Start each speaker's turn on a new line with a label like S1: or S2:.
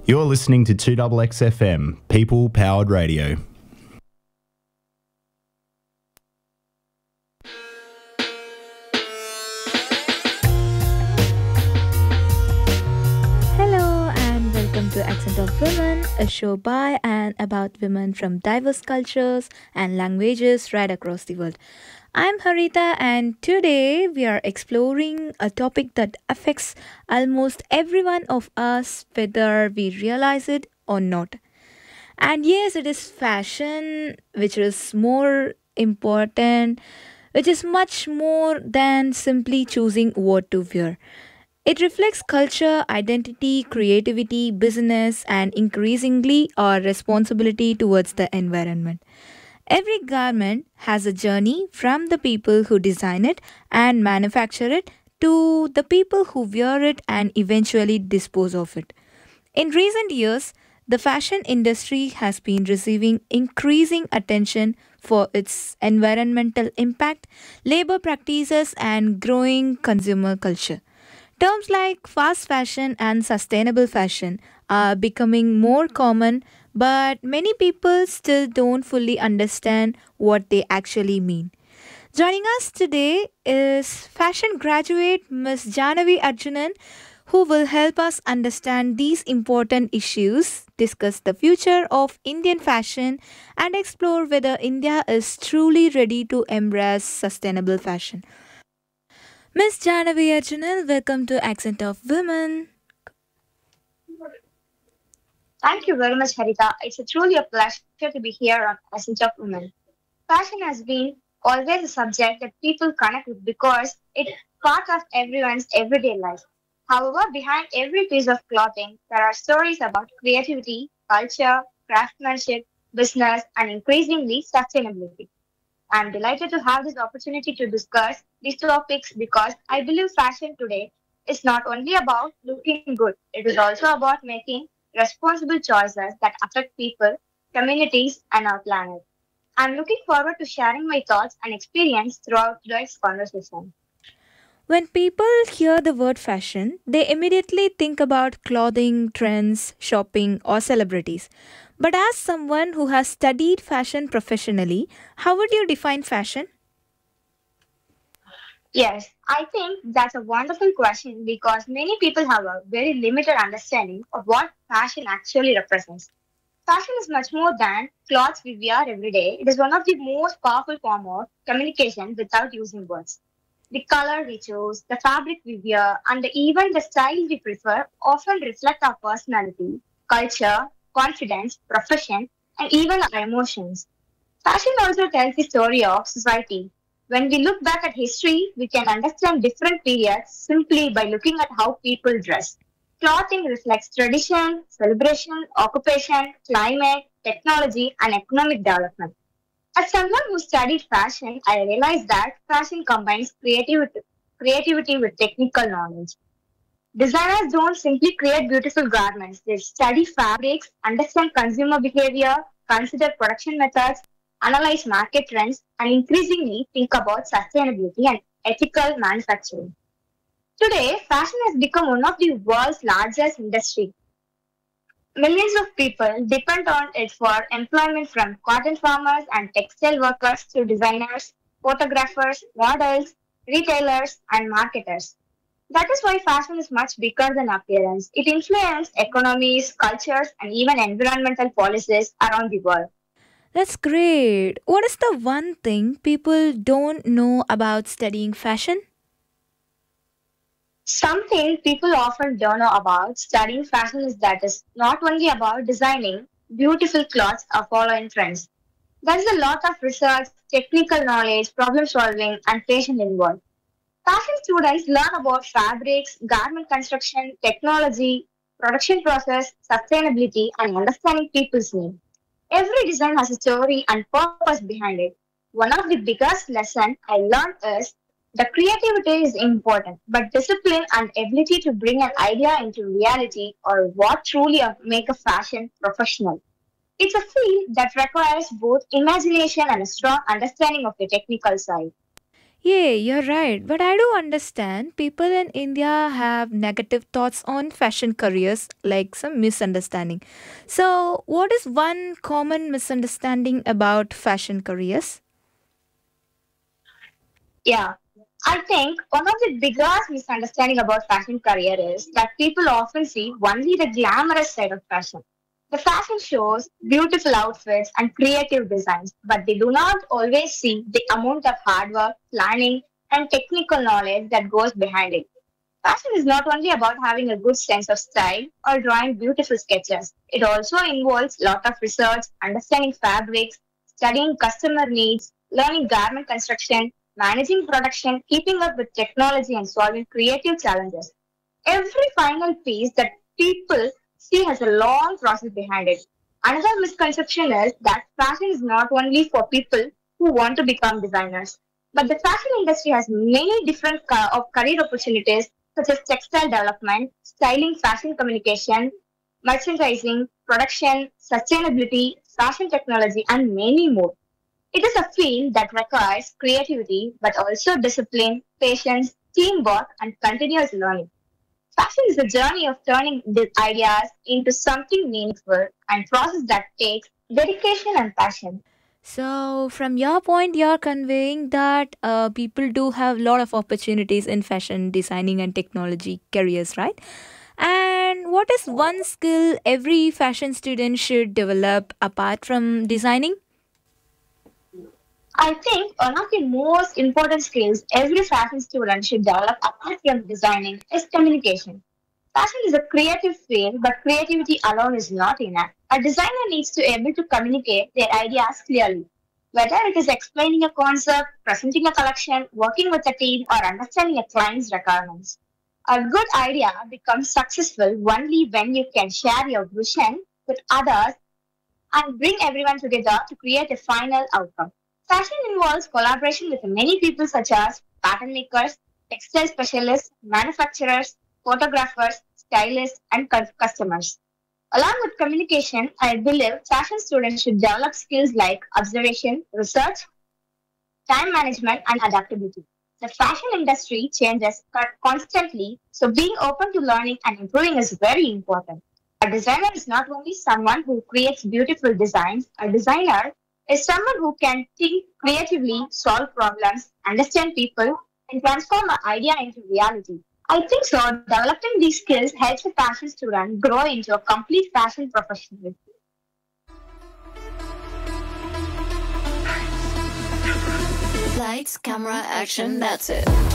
S1: You're listening to 2XXFM, People Powered Radio.
S2: Hello and welcome to Accent of Women, a show by and about women from diverse cultures and languages right across the world. I'm Harita, and today we are exploring a topic that affects almost every one of us, whether we realize it or not. And yes, it is fashion, which is more important, which is much more than simply choosing what to wear. It reflects culture, identity, creativity, business, and increasingly our responsibility towards the environment. Every garment has a journey from the people who design it and manufacture it to the people who wear it and eventually dispose of it. In recent years, the fashion industry has been receiving increasing attention for its environmental impact, labor practices, and growing consumer culture. Terms like fast fashion and sustainable fashion are becoming more common, but many people still don't fully understand what they actually mean. Joining us today is fashion graduate Ms. Janavi Arjunan, who will help us understand these important issues, discuss the future of Indian fashion, and explore whether India is truly ready to embrace sustainable fashion. Ms. Janavi Arjunan, welcome to Accent of Women.
S3: Thank you very much, Harita. It's a truly a pleasure to be here on Essence of Women. Fashion has been always a subject that people connect with because it's part of everyone's everyday life. However, behind every piece of clothing, there are stories about creativity, culture, craftsmanship, business, and increasingly sustainability. I'm delighted to have this opportunity to discuss these topics because I believe fashion today is not only about looking good, it is also about making responsible choices that affect people, communities, and our planet. I'm looking forward to sharing my thoughts and experience throughout today's conversation.
S2: When people hear the word fashion, they immediately think about clothing, trends, shopping, or celebrities. But as someone who has studied fashion professionally, how would you define fashion?
S3: Yes, I think that's a wonderful question because many people have a very limited understanding of what fashion actually represents. Fashion is much more than clothes we wear every day. It is one of the most powerful form of communication without using words. The color we choose, the fabric we wear, and even the style we prefer often reflect our personality, culture, confidence, profession, and even our emotions. Fashion also tells the story of society. When we look back at history, we can understand different periods simply by looking at how people dress. Clothing reflects tradition, celebration, occupation, climate, technology, and economic development. As someone who studied fashion, I realized that fashion combines creativity with technical knowledge. Designers don't simply create beautiful garments, they study fabrics, understand consumer behavior, consider production methods, analyze market trends, and increasingly think about sustainability and ethical manufacturing. Today, fashion has become one of the world's largest industries. Millions of people depend on it for employment from cotton farmers and textile workers to designers, photographers, models, retailers, and marketers. That is why fashion is much bigger than appearance. It influences economies, cultures, and even environmental policies around the world.
S2: That's great. What is the one thing people don't know about studying fashion?
S3: Something people often don't know about studying fashion is that it's not only about designing beautiful clothes or following trends. There's a lot of research, technical knowledge, problem solving, and passion involved. Fashion students learn about fabrics, garment construction, technology, production process, sustainability, and understanding people's needs. Every design has a story and purpose behind it. One of the biggest lessons I learned is the creativity is important, but discipline and ability to bring an idea into reality are what truly make a fashion professional. It's a field that requires both imagination and a strong understanding of the technical side.
S2: Yeah, you're right. But I do understand people in India have negative thoughts on fashion careers, like some misunderstanding. So, what is one common misunderstanding about fashion careers?
S3: Yeah. I think one of the biggest misunderstanding about fashion career is that people often see only the glamorous side of fashion. The fashion shows beautiful outfits and creative designs, but they do not always see the amount of hard work, planning, and technical knowledge that goes behind it. Fashion is not only about having a good sense of style or drawing beautiful sketches. It also involves a lot of research, understanding fabrics, studying customer needs, learning garment construction, managing production, keeping up with technology, and solving creative challenges. Every final piece that people see has a long process behind it. Another misconception is that fashion is not only for people who want to become designers, but the fashion industry has many different of career opportunities such as textile development, styling, fashion communication, merchandising, production, sustainability, fashion technology, and many more. It is a field that requires creativity but also discipline, patience, teamwork, and continuous learning. Fashion is a journey of turning these ideas into something meaningful and process that takes dedication and passion.
S2: So, from your point, you're conveying that people do have a lot of opportunities in fashion designing and technology careers, right? And what is one skill every fashion student should develop apart from designing?
S3: I think one of the most important skills every fashion student should develop apart from designing is communication. Fashion is a creative field, but creativity alone is not enough. A designer needs to be able to communicate their ideas clearly. Whether it is explaining a concept, presenting a collection, working with a team, or understanding a client's requirements. A good idea becomes successful only when you can share your vision with others and bring everyone together to create a final outcome. Fashion involves collaboration with many people such as pattern makers, textile specialists, manufacturers, photographers, stylists, and customers. Along with communication, I believe fashion students should develop skills like observation, research, time management, and adaptability. The fashion industry changes constantly, so being open to learning and improving is very important. A designer is not only someone who creates beautiful designs, a designer is someone who can think creatively, solve problems, understand people, and transform an idea into reality. I think so. Developing these skills helps a fashion student grow into a complete fashion professional.
S4: Lights, camera, action, that's it.